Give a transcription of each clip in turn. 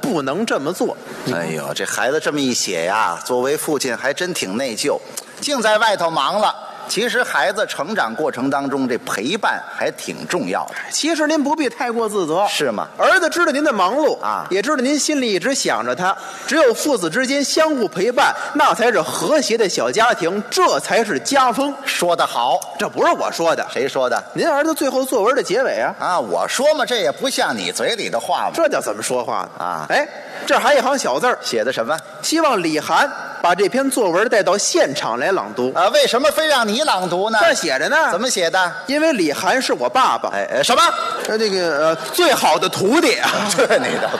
不能这么做。 哎呦，这孩子这么一写呀，作为父亲还真挺内疚，净在外头忙了。其实孩子成长过程当中，这陪伴还挺重要的。 其实您不必太过自责， 是吗？ 儿子知道您的忙碌啊， 也知道您心里一直想着他。只有父子之间相互陪伴，那才是和谐的小家庭，这才是家风。 说得好， 这不是我说的， 谁说的？ 您儿子最后作文的结尾啊。 啊，我说嘛，这也不像你嘴里的话嘛。 这叫怎么说话呢？ 啊， 哎，这还一行小字儿， 写的什么？ 希望李涵把这篇作文带到现场来朗读。 啊，为什么非让你朗读呢？ 这写着呢。 怎么写的？ 因为李涵是我爸爸。 哎，什么？ 那个最好的徒弟啊！ 这你的吧。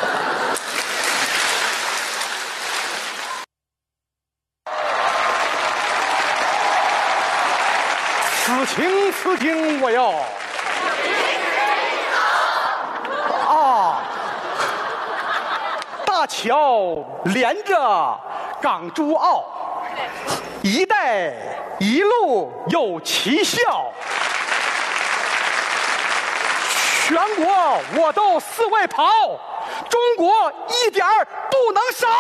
此情我要啊！大桥连着港珠澳，一带一路有奇效，全国我都四围跑，中国一点儿不能少。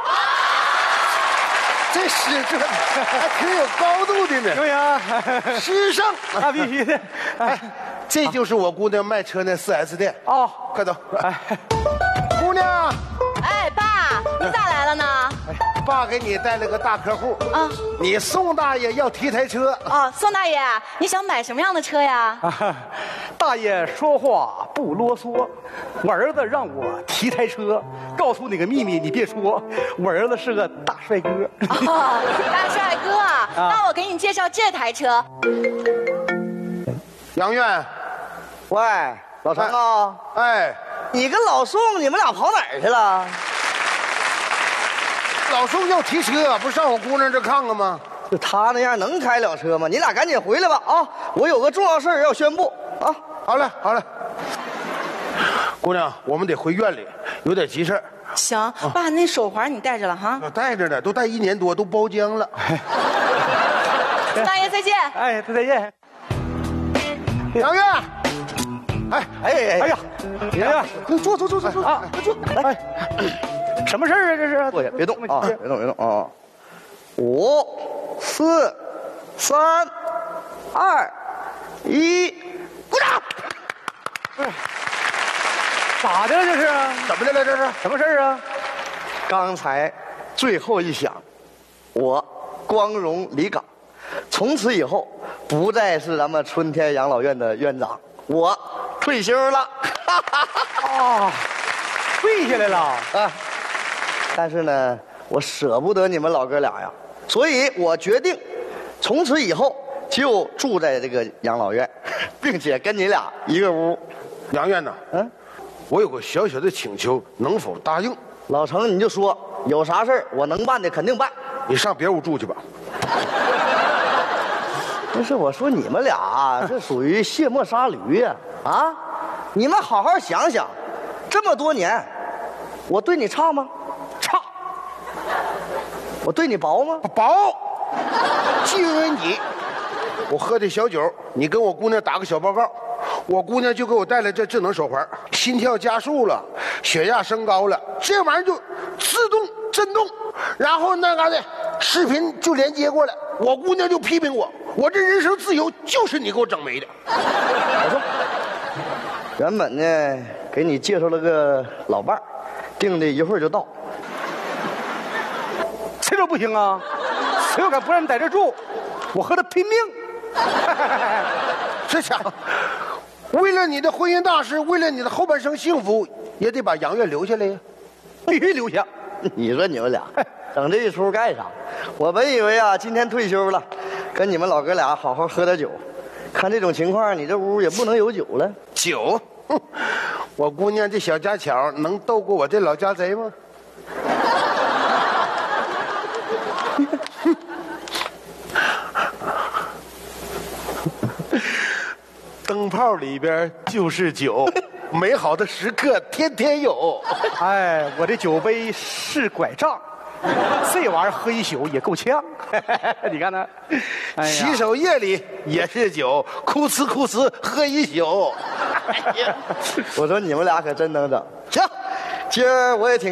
这诗这还挺有高度的呢， 对呀， 诗圣那必须的。 哎，这就是我姑娘卖车那 4S 店哦， 快走！哎，姑娘， 哎，爸，你咋来了呢？ 爸给你带了个大客户啊， 你宋大爷要提台车。 哦，宋大爷，你想买什么样的车呀？ 大爷说话不啰嗦，我儿子让我提台车，告诉你个秘密，你别说，我儿子是个大帅哥。 哦，大帅哥啊，那我给你介绍这台车。 杨院， 喂，老陈啊， 哎， 你跟老宋你们俩跑哪儿去了？ 老宋要提车，不上我姑娘这看看吗？ 就他那样能开了车吗？你俩赶紧回来吧啊！我有个重要事儿要宣布啊！ 好嘞，好嘞。姑娘，我们得回院里，有点急事儿。 行，爸，那手环你戴着了哈？ 我带着呢，都戴1年多，都包浆了。 宋大爷再见。 哎，再见。 杨院，哎呀，杨院， 快坐啊！快坐，来， 什么事儿啊？这是？ 坐下，别动啊！别动啊！5、4、3、2、1，鼓掌！ 咋的了？这是？ 怎么的了？这是什么事儿啊？ 刚才最后一响，我光荣离岗，从此以后不再是咱们春天养老院的院长，我退休了。 哦，退下来了啊！但是呢，我舍不得你们老哥俩呀，所以我决定从此以后就住在这个养老院，并且跟你俩一个屋。 杨院呐，我有个小小的请求，能否答应？ 老程，你就说有啥事儿我能办的肯定办。 你上别屋住去吧。 不是，我说你们俩这属于卸磨杀驴呀！啊，你们好好想想，这么多年，我对你差吗？ 差。 我对你薄吗？ 薄。就因为你，我喝的小酒，你跟我姑娘打个小报告，我姑娘就给我带来这智能手环，心跳加速了，血压升高了，这玩意儿就自动震动，然后那嘎达视频就连接过来，我姑娘就批评我这人生自由就是你给我整没的。 我说，原本呢给你介绍了个老伴儿，定的一会儿就到。 谁说不行啊？谁又敢不让你在这住？我和他拼命。 这家伙，为了你的婚姻大事，为了你的后半生幸福，也得把杨月留下来呀。 必须留下。 你说你们俩整这一出干啥？我本以为啊，今天退休了，跟你们老哥俩好好喝点酒。看这种情况，你这屋也不能有酒了。 酒？哼，我姑娘这小家巧能斗过我这老家贼吗？灯泡里边就是酒，美好的时刻天天有。 哎，我这酒杯是拐杖，这玩意儿喝一宿也够呛。你看呢？哎、 洗手液里也是酒，哭呲哭呲喝一宿。 我说你们俩可真能整。行，今儿我也挺。